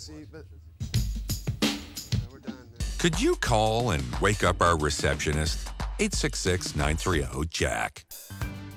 See, but we're done. Could you call and wake up our receptionist? 866-930-JACK.